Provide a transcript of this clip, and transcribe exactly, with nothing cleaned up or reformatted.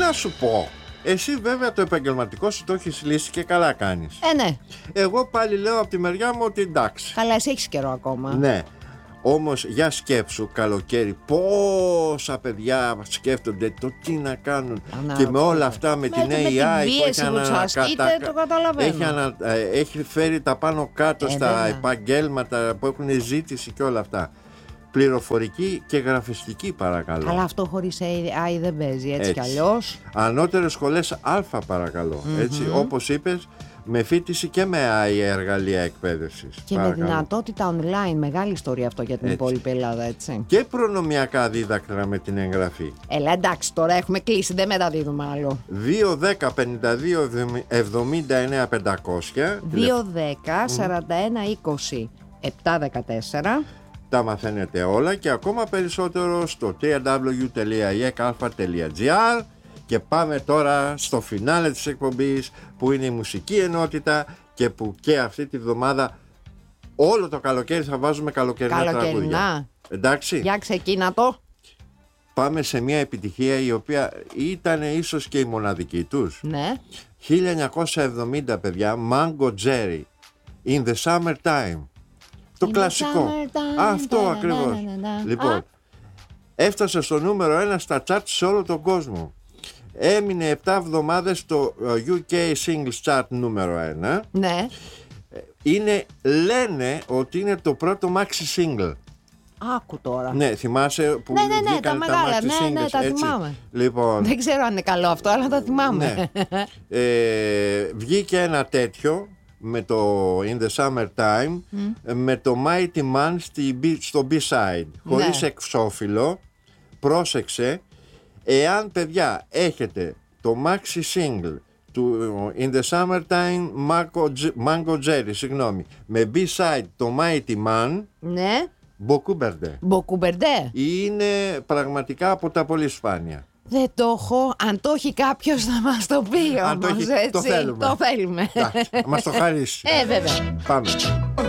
να σου πω. Εσύ βέβαια το επαγγελματικό σου το έχεις λύσει και καλά κάνεις. Ε, ναι. Εγώ πάλι λέω από τη μεριά μου ότι εντάξει. Καλά, εσύ έχεις καιρό ακόμα. Ναι. Όμως για σκέψου καλοκαίρι πόσα παιδιά σκέφτονται το τι να κάνουν. Να, και με όλα αυτά με, με την έι άι που έχει ανακατα... το καταλαβαίνω. Έχει, ανα... έχει φέρει τα πάνω κάτω ε, στα βέβαια. επαγγέλματα που έχουν ζήτηση και όλα αυτά. Πληροφορική και γραφιστική παρακαλώ. Αλλά αυτό χωρίς έι άι δεν παίζει έτσι, έτσι. κι αλλιώς. Ανώτερες σχολές Α παρακαλώ. Mm-hmm. Έτσι, όπως είπες, με φοιτηση και με έι άι εργαλεία εκπαίδευσης. Και παρακαλώ. Με δυνατότητα online. Μεγάλη ιστορία αυτό για την έτσι. υπόλοιπη Ελλάδα, έτσι. Και προνομιακά δίδακτρα με την εγγραφή. Έλα, εντάξει, τώρα έχουμε κλείσει, δεν μεταδίδουμε άλλο. δύο δέκα πενήντα δύο εβδομήντα εννέα πεντακόσια δύο δέκα σαράντα ένα είκοσι επτά δεκατέσσερα. Τα μαθαίνετε όλα και ακόμα περισσότερο στο double-u double-u double-u τελεία i e k a l p h a τελεία g r. Και πάμε τώρα στο φινάλε της εκπομπής, που είναι η μουσική ενότητα και που και αυτή τη βδομάδα όλο το καλοκαίρι θα βάζουμε καλοκαιρινά τραγούδια. Εντάξει. Για ξεκίνα το. Πάμε σε μια επιτυχία η οποία ήταν ίσως και η μοναδική τους. Ναι. χίλια εννιακόσια εβδομήντα, παιδιά, Mango Jerry, In the Summertime. Το In κλασικό. Αυτό ακριβώς. Λοιπόν, Α. έφτασε στο νούμερο ένα στα chart σε όλο τον κόσμο. Έμεινε επτά εβδομάδες στο γιου κέι Singles Chart νούμερο ένα. Ναι. Είναι, λένε ότι είναι το πρώτο maxi single. Άκου τώρα. Ναι, θυμάσαι που ναι, ναι, ναι, τα μεγάλα, τα ναι, singles, ναι, τα έτσι. θυμάμαι. Λοιπόν, δεν ξέρω αν είναι καλό αυτό, αλλά τα θυμάμαι. Ναι. ε, βγήκε ένα τέτοιο με το In the Summertime, mm. με το Mighty Man στο B-side, χωρίς ναι. εξώφυλλο. Πρόσεξε, εάν παιδιά έχετε το maxi single του In the Summertime Mango, Mango Jerry, συγγνώμη, με B-side το Mighty Man, ναι. Μποκούμπερντε. Μποκούμπερντε. Είναι πραγματικά από τα πολύ σπάνια. Δεν το έχω. Αν το έχει κάποιος να μας το πει όμως, το έχει, έτσι. Το θέλουμε. Το θέλουμε. Μας το χαρίσει. Ε, βέβαια. Πάμε.